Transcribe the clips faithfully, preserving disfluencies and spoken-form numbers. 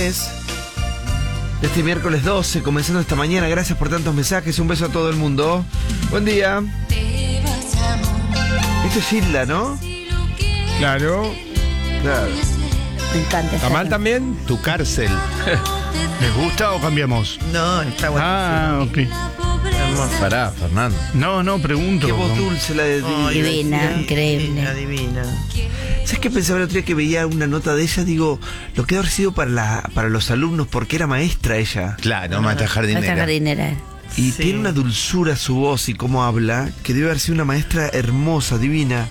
Este miércoles doce, comenzando esta mañana. Gracias por tantos mensajes. Un beso a todo el mundo. Buen día. Esto es Gilda, ¿no? Claro. Claro. Me encanta. ¿Está mal también? Tu cárcel. ¿Les gusta o cambiamos? No, está bueno. Ah, ok. Pará, Fernando. No, no, pregunto. Qué voz dulce la de Ay, Divina, increíble. Adivina. ¿Sabes qué pensaba el otro día que veía una nota de ella? Digo, lo que debe haber sido para, la, para los alumnos, porque era maestra ella. Claro, maestra Nuestra jardinera. jardinera. Y Sí. tiene una dulzura su voz y cómo habla, que debe haber sido una maestra hermosa, divina.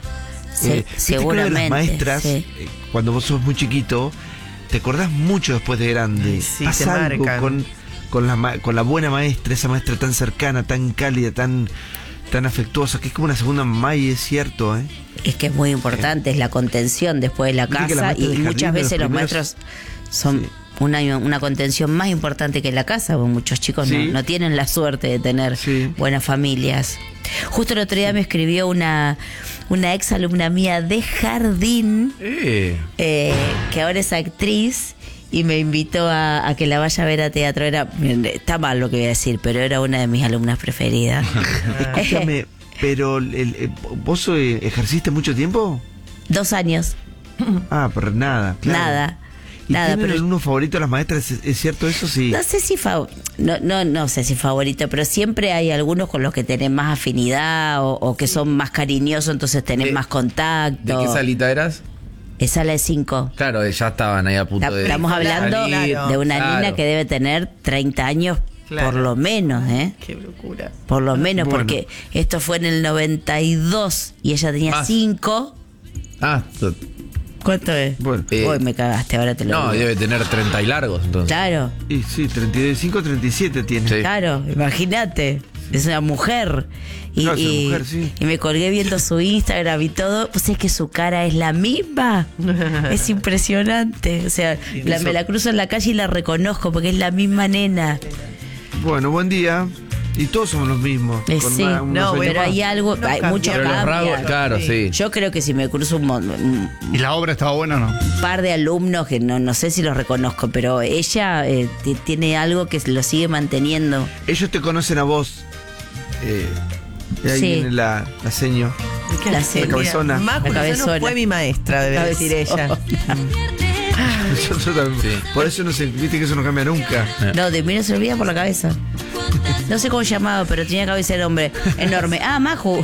Sí, Eh, viste que una de seguramente. las maestras, Sí. eh, cuando vos sos muy chiquito, te acordás mucho después de grande. Ay, sí, Pasa te algo marcan. con, con, la, ma- con la buena maestra, esa maestra tan cercana, tan cálida, tan, tan afectuosa, que es como una segunda mamá, y es cierto, ¿eh? Es que es muy importante, es la contención después de la Viste que la casa maestra de y jardín muchas de los veces los primeros- maestros son Sí. una, una contención más importante que la casa, porque muchos chicos Sí. no, no tienen la suerte de tener Sí. buenas familias. Justo el otro día me escribió una, una ex alumna mía de jardín, Eh. eh, que ahora es actriz, y me invitó a, a que la vaya a ver a teatro. Era, está mal lo que voy a decir, pero era una de mis alumnas preferidas. Escúchame, pero el- el- ¿vos eh, ejerciste mucho tiempo? Dos años, Ah, pero nada, claro. nada. ¿Y Nada, tienen pero alumno favorito las maestras? ¿Es, es cierto eso? Sí. no sé si fa- no, no, no sé si favorito, pero siempre hay algunos con los que tenés más afinidad o, o que son más cariñosos, entonces tenés ¿De- más contacto. ¿De qué salita eras? Es sala de cinco. Claro, ya estaban ahí a punto Ta- de. Estamos hablando salir. de una Claro. nena que debe tener treinta años Claro. por lo menos, ¿eh? Qué locura. Por lo menos, Bueno. porque esto fue en el noventa y dos y ella tenía Más. cinco. Ah, t- ¿Cuánto es? Bueno. Eh, Uy, me cagaste, ahora te lo no, digo. debe tener treinta y largos entonces. Claro, Y sí, treinta y cinco, treinta y siete tiene. Sí. claro, imagínate. Es una mujer. Y, Claro, es una y- mujer, sí. y me colgué viendo su Instagram y todo. Pues es que su cara es la misma. Es impresionante. O sea, la, me la cruzo en la calle y la reconozco porque es la misma nena. Bueno, buen día. Y todos somos los mismos. Eh, con sí, una- unos no, años pero más. hay algo, No hay cambia. mucho Pero los cambia. rasgos, claro, sí. Yo creo que si me cruzo un, mon- un ¿Y la obra estaba buena o no? par de alumnos que no, no sé si los reconozco, pero ella eh, t- tiene algo que lo sigue manteniendo. Ellos te conocen a vos. Eh, y ahí Sí. viene la, la seño. La La señora. cabezona. Más La cabezona. fue mi maestra, debe decir ella. Nosotros también. Sí. Por eso no sé, viste que eso no cambia nunca. No, de mí no se olvida por la cabeza. No sé cómo llamaba, pero tenía cabeza de hombre enorme. Ah, Maju.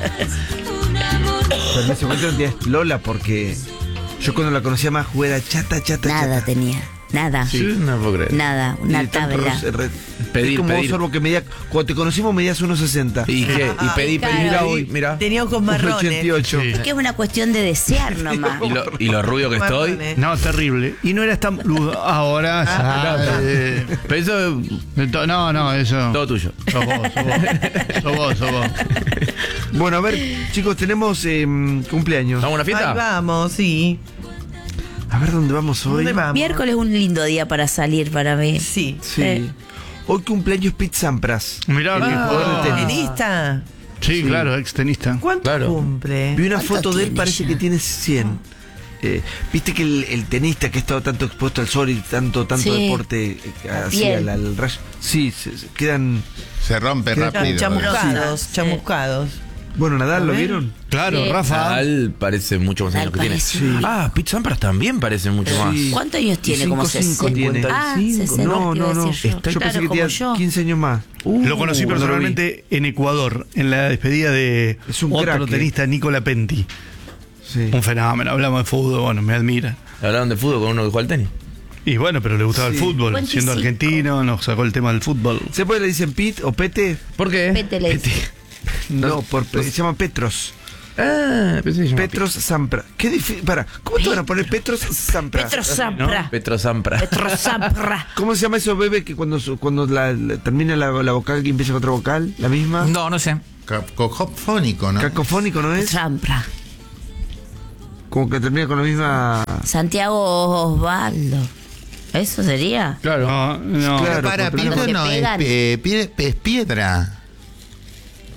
Pero en ese momento no tenías Lola, porque yo cuando la conocía más era chata, chata, Nada chata. tenía. Nada. Sí, no puedo creer. Nada. Y Una de tanto tabla. ros- re- Pedir, es como pedir. vos, Sorbo, que medía, cuando te conocimos medías uno sesenta. ¿Y qué? Y pedí, claro. pedí, mira Mira hoy, hoy. mira. Tenía ojos uno marrones. ochenta y ocho. Sí. Es que es una cuestión de desear nomás. Y lo, y lo rubio que estoy. Marrones. No, terrible. Y no eras tan boludo. Ahora ya, eh, Pero eso es to- no, no, eso. todo tuyo. Sos vos, sos vos. Sos vos, sos vos. Bueno, a ver, chicos, tenemos eh, cumpleaños. ¿Vamos a una fiesta? Ahí vamos, sí. A ver dónde vamos hoy. ¿Dónde vamos? Miércoles es un lindo día para salir para mí. Sí. Sí. Eh. Hoy cumpleaños Pete Sampras. Mirá, El qué jugador de jugador. tenis. ¿Tenista? Sí, claro, ex tenista. ¿Cuánto Claro. cumple? Vi una ¿Cuánto foto de él, tiene parece ya? que tiene cien. Eh, Viste que el, el tenista que ha estado tanto expuesto al sol y tanto tanto Sí. deporte eh, así piel. al, al rayo. Sí, se- se quedan. Se rompe Queda rápido. Chamuscados, Sí. chamuscados. Bueno, Nadal, ¿lo A ver. vieron? Claro, Sí. Rafa. Nadal parece mucho más años Nadal que tiene. parece. Sí. Ah, Pete Sampras también parece mucho más. Sí. ¿Cuántos años tiene? Y Como cinco, cinco sesenta. tiene. Ah, cinco. sesenta, No, te iba no, a no. decir yo. Yo pensé Claro, que como tenía yo. quince años más. Lo conocí cuando lo vi. personalmente en Ecuador, en la despedida de Es un otro crack, eh. tenista, Nicola Penti. Sí. Un fenómeno, hablamos de fútbol, bueno, me admira. Hablaron de fútbol con uno que juega al tenis. Y bueno, pero le gustaba Sí. el fútbol. veinticinco. Siendo argentino, nos sacó el tema del fútbol. ¿Se puede le dicen Pete o Pete? ¿Por qué? Pete le dice. No, por, se llama Petros. Ah, pensé que se llamaba Petros Sampras. Qué difícil. Para, ¿cómo te van a poner Petros Sampras? Petro Sampra. Petro Sampras. Petro Sampra. ¿Cómo se llama eso, bebé, que cuando, su- cuando la, la- termina la, la vocal y empieza con otra vocal? ¿La misma? No, no sé. Cacofónico, ¿no? Cacofónico, ¿no es? Sampra. Como que termina con la misma... Santiago Osvaldo. ¿Eso sería? Claro. No, no. Claro, Para porque Pinto cuando no, te es, pegan. eh, pie- es piedra.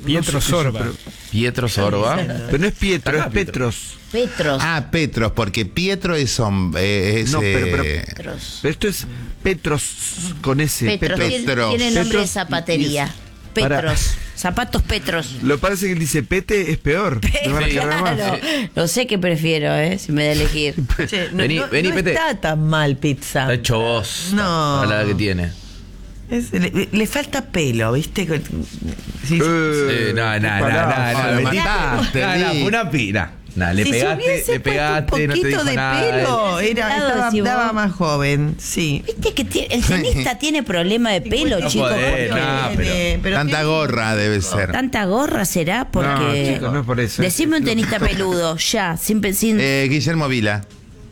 Pietro No sé qué es eso, Sorba. pero, Pietro Sorba. pero no es Pietro, Acá, es Pietro. Petros. Petros. Ah, Petros, porque Pietro es hombre. Es, No, pero- pero- eh, Petros. Pero esto es Petros con S. Petros. Petros. Tiene, Petros. tiene nombre de Petros zapatería. y- y- para- Petros. Zapatos Petros. Lo que parece que él dice Pete es peor. Me van a cargar más. Claro. No sé qué prefiero, ¿eh? Si me da a elegir. Che, no, Vení, no- vení, no Pete. está tan mal pizza. Está hecho vos. No. A la edad que tiene. Es- le, le falta pelo, ¿viste? Con- sí, sí. Eh, Sí, no, no, no, pará, no, lo no, mataste, no, no, Lee. fue una pina. No, le si se pegaste, hubiese le pegaste, puesto no un te poquito dijo de nada. pelo, era, Claro, estaba, si vos- daba más joven, sí. Viste que tiene- el tenista tiene problema de pelo, No chicos. podés, porque- no. Tiene- pero Tanta tiene- gorra debe ser. Tanta gorra será porque. No, chicos, no es por eso. Decime un tenista peludo, ya, sin sin Eh, Guillermo Vila.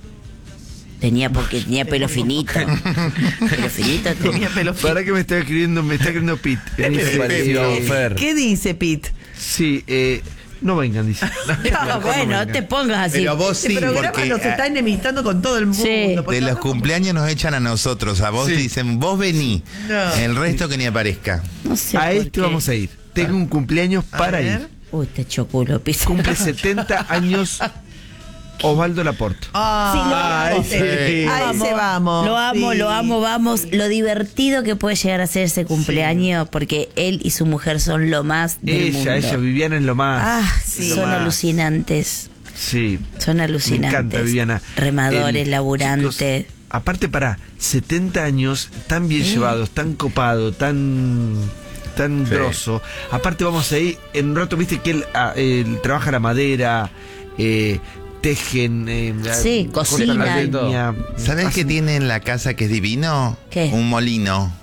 Tenía porque tenía pelo finito. Pelo finito tenía. Tenía pelo fino. Para que me está escribiendo, me está escribiendo Pete. Me Me dice, pareció, eh, Fer. ¿Qué dice Pete? Sí, eh, no vengan, dice. No, bueno, no te pongas así. Pero vos sí, Este programa porque nos está eh, enemistando con todo el mundo. Sí. porque de los hablamos- cumpleaños nos echan a nosotros. A vos Sí. dicen, vos vení. No. El resto que ni aparezca. No sé A por este qué. vamos a ir. Tengo un cumpleaños A para ver. ir. Uy, te choculo, pisa. Cumple setenta años Osvaldo Laporte. Ah, Sí, lo sí. amo. Ahí Vamos. se vamos. Lo amo, Sí. lo amo, vamos. Lo divertido que puede llegar a ser ese cumpleaños, porque él y su mujer son lo más del Ella, mundo. ella, Viviana es lo más. Ah, es lo son más. alucinantes. Sí. Son Me alucinantes. encanta, Viviana. Remadores, El- laburantes. chicos, aparte, para setenta años, tan bien llevados, tan copado, tan tan Sí. grosso. Aparte, vamos a ir, en un rato, viste que él, ah, él trabaja la madera, eh, tejen, eh, Sí, cortan la cocinan. leña. ¿Sabés Hacen- qué tiene en la casa que es divino? ¿Qué? Un molino.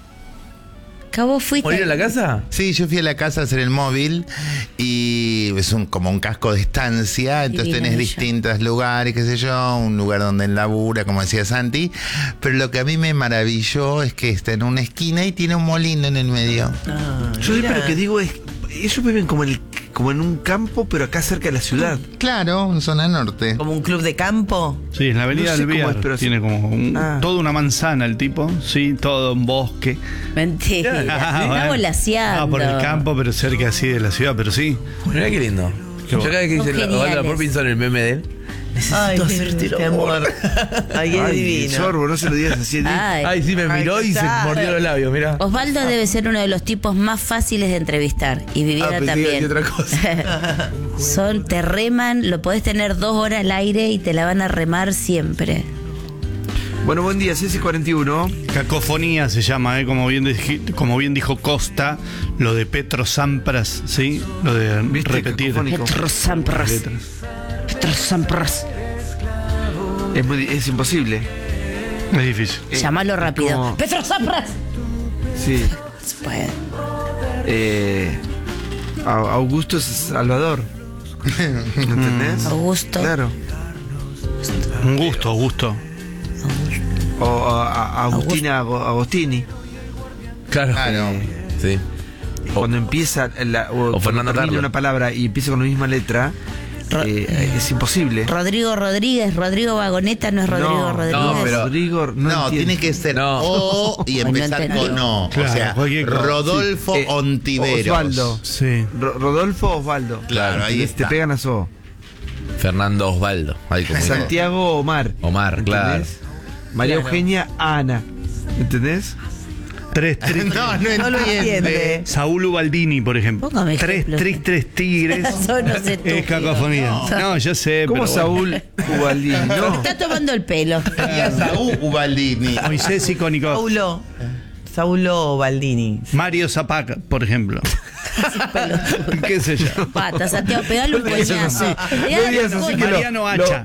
¿Cabo fuiste? ¿Morir en la casa? Sí, yo fui a la casa a hacer el móvil y es un, como un casco de estancia, entonces Divino tenés ella. distintos lugares, qué sé yo, un lugar donde él labura, como decía Santi, pero lo que a mí me maravilló es que está en una esquina y tiene un molino en el medio. Ah, Yo mira. lo que digo es, ellos viven como en, el, como en un campo, pero acá cerca de la ciudad. Claro, en zona norte. Como un club de campo. Sí, en la avenida No sé del cómo Viar es, pero sí. tiene como un- Ah. toda una manzana el tipo, sí, todo un bosque. Mentira. Ah, Está bueno. volaseando. Ah, por el campo, pero cerca así de la ciudad, pero sí. Mirá qué lindo. Yo cada vez que Son dice geniales. Osvaldo Laporte pienso en el meme de él. Ay, hacerte qué amor. Ay, es Ay, divino. Sorbo, no se lo digas así. Ay. Ay, sí, me Ay, miró ¿qué y se tal? mordió los labios, mirá. Osvaldo debe ser uno de los tipos más fáciles de entrevistar. Y Viviana Ah, pensé que también. decía otra cosa. Son, te reman, lo podés tener dos horas al aire y te la van a remar siempre. Bueno, buen día, C C cuarenta y uno. Cacofonía se llama, ¿eh? como, bien dij- como bien dijo Costa, lo de Petro Sampras, ¿sí? Lo de ¿Viste? repetir. Cacofónico. Petro Sampras. letras. Petro Sampras. Es, muy, es imposible. Es difícil. Eh, Llámalo rápido. como- Petro Sampras. Sí. Se puede. Eh, A- Augusto Salvador. ¿Entendés? Augusto. Claro. Un gusto, Augusto. O a- a- Agustina Ago- Agostini. Claro. Claro. Sí. Cuando empieza la, o, o Fernando cuando termina Carlos. una palabra y empieza con la misma letra, Ro- eh, es imposible. Rodrigo Rodríguez, Rodrigo Vagoneta no es Rodrigo no, Rodríguez. no, pero- Rodrigo no, No, entiendo. tiene que ser No. O y Bueno, empezar entendí. con O. Claro, o sea, cualquier cosa. Rodolfo Sí. Eh, Ontiveros. Osvaldo. Sí. Ro- Rodolfo Osvaldo. Claro, ahí Te está. pegan a eso. Fernando Osvaldo. Ahí como Santiago Omar. Omar, claro. María Claro. Eugenia Ana. ¿Entendés? Tres tri- No, no, No lo entiende. entiende. Saúl Ubaldini, por ejemplo. Póngame Tres ejemplos. tris, tres tigres. Eso no sé tú. Es cacofonía. No, ya sé, ¿Cómo pero Saúl Ubaldini? No. Está tomando el pelo. Sería Saúl Ubaldini. bueno. Moisés icónico. Saulo. Saulo Baldini. Mario Zapaca, por ejemplo. ¿Qué sé yo? Pata, Santiago, pegale un coñazo. Pegale digas un así coñazo. que lo- Mariano Hacha.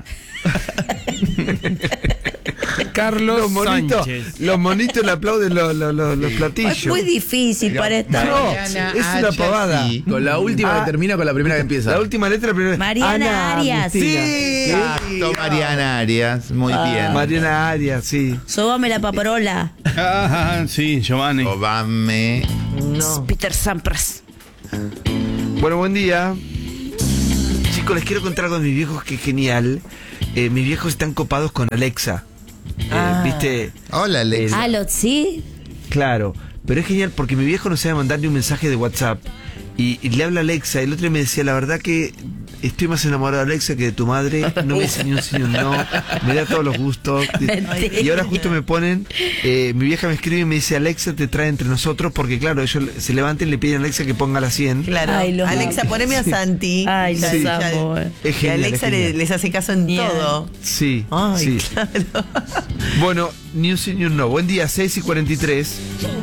Carlos los monitos, Sánchez. los monitos le aplauden los, los, los, los platillos. Es muy difícil para esta. No, Mariana es una Hacha, pavada. sí. Con la última Ah. que termina con la primera que empieza. La última letra, la primera. Mariana Ana Arias. Agustina. Sí, exacto, Mariana Arias. Muy bien. Mariana Arias, sí. Sobame la paparola. Ah, sí, Giovanni. Obame. No. Peter Sampras. Bueno, buen día. Chicos, les quiero contar algo de mis viejos que es genial. Eh, mis viejos están copados con Alexa. Eh, Ah. ¿Viste? Hola, Alex. Ah, lo sí. Claro. Pero es genial porque mi viejo no sabe mandar ni un mensaje de WhatsApp. Y, y le habla a Alexa, y el otro día me decía, la verdad que estoy más enamorado de Alexa que de tu madre, no me dice ni un sí ni un no, me da todos los gustos. Y ahora justo me ponen, eh, mi vieja me escribe y me dice, Alexa te trae entre nosotros, porque claro, ellos se levantan y le piden a Alexa que ponga la cien. Claro. Ay, los Alexa, amo. poneme a Santi. Ay, los Sí. amo. eh. Es Que genial, Alexa es le- genial. les hace caso en Bien. todo. Sí, Ay, sí. claro. Bueno, ni un sí ni un no. Buen día, seis y cuarenta y tres.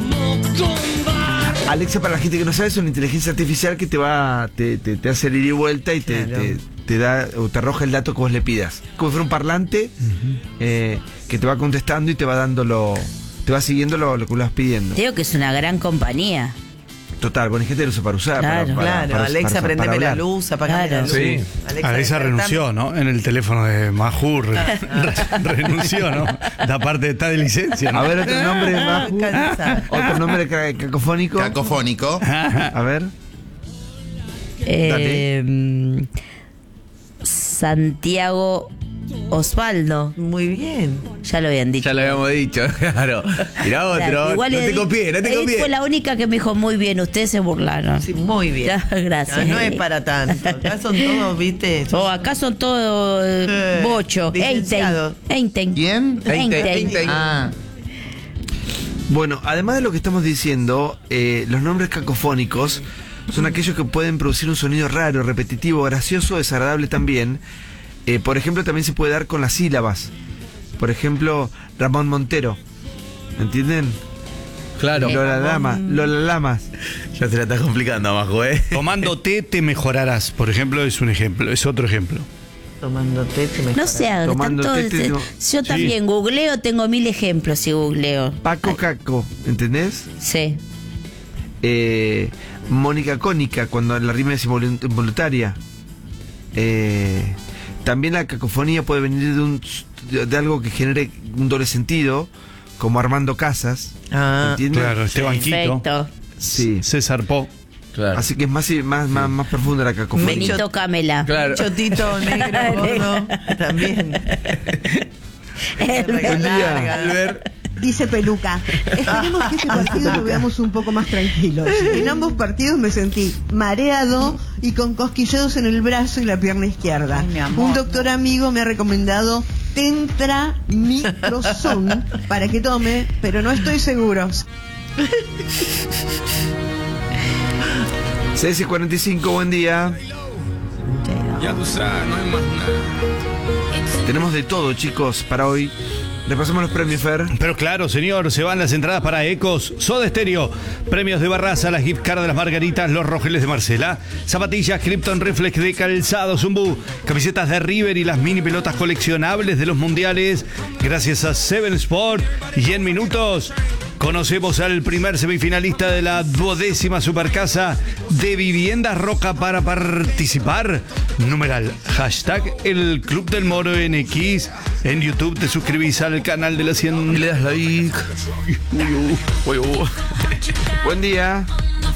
Alexa, para la gente que no sabe, es una inteligencia artificial que te va, te, te, te hace ir y vuelta y te, Claro. te, te da o te arroja el dato que vos le pidas. Como si fuera un parlante eh, que te va contestando y te va dando lo, te va siguiendo lo, lo que le vas pidiendo. Te digo que es una gran compañía. Total, bueno, hay gente que lo usa para usar. Claro. para, para- Claro, para- Alexa, para- prendeme para la hablar. luz, apagame Claro. la luz. Sí. Alexa despertame. renunció, ¿no? En el teléfono de Mahur. re- renunció, ¿no? La parte está de licencia, ¿no? A ver, otro nombre, Maju. cansada. Otro nombre ca- cacofónico. Cacofónico. A ver. Eh, mm, Santiago Osvaldo. Muy bien. Ya lo habían dicho. Ya lo habíamos dicho, claro. Mirá otro. Claro, igual no le te di- copié, no te él copié. fue la única que me dijo muy bien, ustedes se burlaron. Sí, muy bien. Ya, gracias. No, no es para tanto. Acá son todos, viste. Oh, acá son todos eh, Eh, bocho. licenciados. Einstein. ¿Quién? Einstein. Einstein. Ah, Bueno, además de lo que estamos diciendo, eh, los nombres cacofónicos son aquellos que pueden producir un sonido raro, repetitivo, gracioso, desagradable también. Eh, por ejemplo, también se puede dar con las sílabas. Por ejemplo, Ramón Montero. ¿Entienden? Claro. Lola Lama, Lola Lamas. Ya te la estás complicando abajo, ¿eh? Tomando té te mejorarás, por ejemplo, es un ejemplo, es otro ejemplo. Tomando té, te No mejora. sé, están Tomando todos- té, te digo. yo también googleo, tengo mil ejemplos si googleo. Paco Caco, ¿entendés? Sí. Eh, Mónica Cónica, cuando la rima es involu- involuntaria. Eh, también la cacofonía puede venir de, un, de algo que genere un doble sentido, como Armando Casas. Ah, ¿Entiendes? Claro, Esteban Quito, Perfecto. Sí. César Po. Claro. Así que es más, más, más, más profunda la cacofonía. Benito Camela. Claro. Chotito, negro, gordo. También. Buen día. Larga. Dice Peluca, esperemos que este partido lo veamos un poco más tranquilos. En ambos partidos me sentí mareado y con cosquilleos en el brazo y la pierna izquierda. Un doctor amigo me ha recomendado Tentramicrozón para que tome, pero no estoy seguro. seis y cuarenta y cinco, buen día. Tenemos de todo, chicos, para hoy. Repasamos los premios, Fer. Pero claro, señor, se van las entradas para Ecos, Soda Stereo, premios de Barraza, las gift cards de las Margaritas, los Rogeles de Marcela, zapatillas Krypton Reflex de Calzado Zumbu, camisetas de River y las mini pelotas coleccionables de los mundiales, gracias a Seven Sport. Y en minutos conocemos al primer semifinalista de la duodécima Supercasa de Viviendas Roca. Para participar, numeral hashtag el Club del Moro en X. En YouTube te suscribís al canal de la Y cien. le das like. Buen día.